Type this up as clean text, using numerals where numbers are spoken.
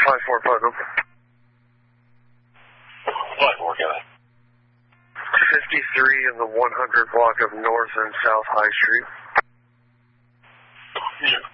5-4, Putnam. 5-4, got it. 53 in the 100 block of North and South High Street. Yeah.